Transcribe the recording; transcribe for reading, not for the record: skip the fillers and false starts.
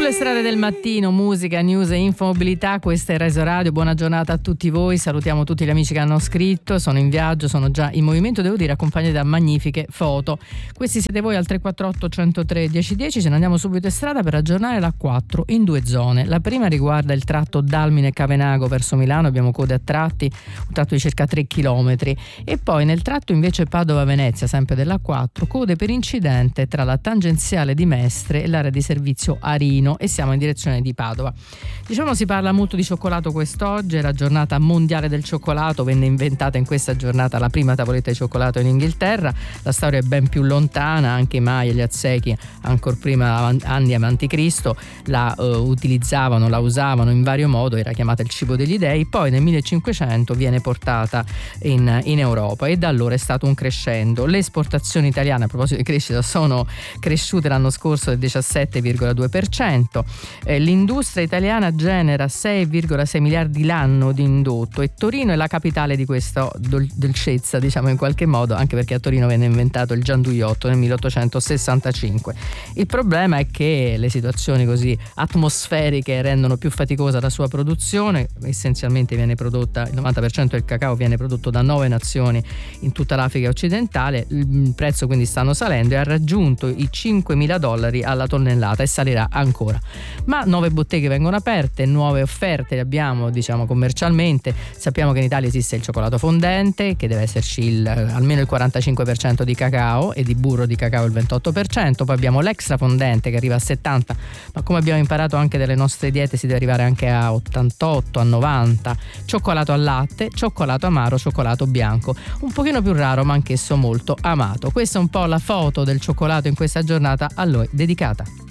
le strade del mattino, musica, news e infomobilità, questa è Reso Radio, buona giornata a tutti voi, salutiamo tutti gli amici che hanno scritto, sono in viaggio, sono già in movimento, devo dire accompagnati da magnifiche foto. Questi siete voi al 348 103 1010, ce ne andiamo subito in strada per aggiornare la 4 in due zone. La prima riguarda il tratto Dalmine-Cavenago verso Milano, abbiamo code a tratti, un tratto di circa 3 km, e poi nel tratto invece Padova-Venezia, sempre della 4, code per incidente tra la tangenziale di Mestre e l'area di servizio Arino, e siamo in direzione di Padova. Diciamo, si parla molto di cioccolato quest'oggi, è la giornata mondiale del cioccolato, venne inventata in questa giornata la prima tavoletta di cioccolato in Inghilterra, la storia è ben più lontana, anche i Maya e gli Aztechi ancora prima, anni avanti Cristo, la utilizzavano, la usavano in vario modo, era chiamata il cibo degli dei, poi nel 1500 viene portata in Europa e da allora è stato un crescendo. Le esportazioni italiane, a proposito di crescita, sono cresciute l'anno scorso del 17,2%. L'industria italiana genera 6,6 miliardi l'anno di indotto e Torino è la capitale di questa dolcezza, diciamo in qualche modo, anche perché a Torino venne inventato il gianduiotto nel 1865. Il problema è che le situazioni così atmosferiche rendono più faticosa la sua produzione, essenzialmente viene prodotta, il 90% del cacao viene prodotto da 9 nazioni in tutta l'Africa occidentale, il prezzo quindi stanno salendo e ha raggiunto i $5.000 alla tonnellata e salirà ancora. Ma nuove botteghe vengono aperte, nuove offerte le abbiamo, diciamo, commercialmente. Sappiamo che in Italia esiste il cioccolato fondente, che deve esserci almeno il 45% di cacao e di burro di cacao il 28%, poi abbiamo l'extra fondente che arriva a 70%, ma come abbiamo imparato anche dalle nostre diete si deve arrivare anche a 88, a 90%, cioccolato al latte, cioccolato amaro, cioccolato bianco, un pochino più raro ma anch'esso molto amato. Questa è un po' la foto del cioccolato in questa giornata a lui dedicata.